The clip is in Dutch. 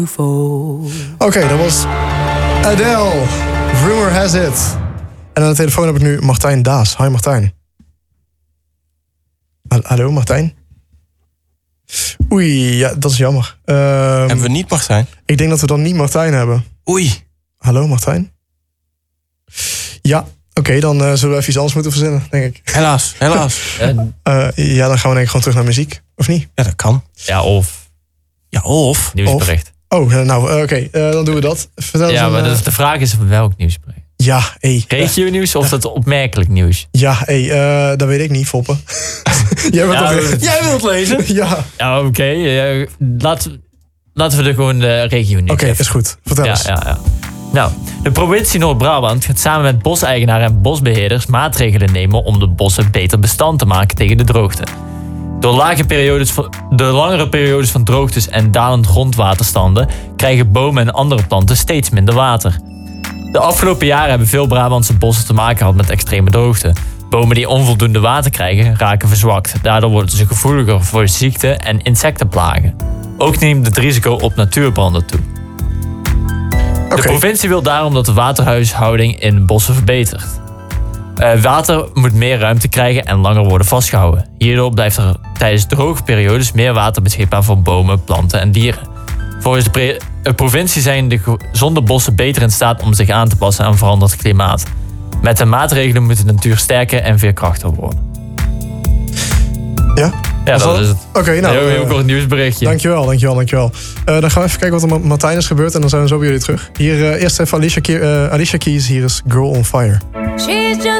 Oké, dat was Adele. Rumor has it. En aan de telefoon heb ik nu Martijn Daas. Hi Martijn. Hallo Martijn. Oei, ja, dat is jammer. Hebben we niet Martijn? Ik denk dat we dan niet Martijn hebben. Oei. Hallo Martijn. Ja, oké, dan zullen we even iets anders moeten verzinnen, denk ik. Helaas. Ja, dan gaan we denk ik gewoon terug naar muziek, of niet? Ja, dat kan. Ja, of nieuwsbericht. Oké, dan doen we dat. Vertel eens maar de vraag is welk nieuwsbericht? Ja, Regio-nieuws of dat opmerkelijk nieuws? Ja, dat weet ik niet, Foppe. Jij wilt lezen? Ja. Ja, oké. Laten we er gewoon de regio-nieuws. Oké, is goed. Vertel eens. Ja. Nou, de provincie Noord-Brabant gaat samen met boseigenaren en bosbeheerders maatregelen nemen om de bossen beter bestand te maken tegen de droogte. Door langere periodes van droogtes en dalend grondwaterstanden krijgen bomen en andere planten steeds minder water. De afgelopen jaren hebben veel Brabantse bossen te maken gehad met extreme droogte. Bomen die onvoldoende water krijgen, raken verzwakt. Daardoor worden ze gevoeliger voor ziekten en insectenplagen. Ook neemt het risico op natuurbranden toe. De provincie wil daarom dat de waterhuishouding in bossen verbetert. Water moet meer ruimte krijgen en langer worden vastgehouden. Hierdoor blijft er tijdens droge periodes meer water beschikbaar voor bomen, planten en dieren. Volgens de provincie zijn de gezonde bossen beter in staat om zich aan te passen aan veranderd klimaat. Met de maatregelen moet de natuur sterker en veerkrachtiger worden. Ja? Ja, dat is het. Oké, nou. Heel kort nieuwsberichtje. Dankjewel. Dan gaan we even kijken wat er met Martijn is gebeurd en dan zijn we zo bij jullie terug. Hier eerst even Alicia Keys. Hier is Girl on Fire. She's just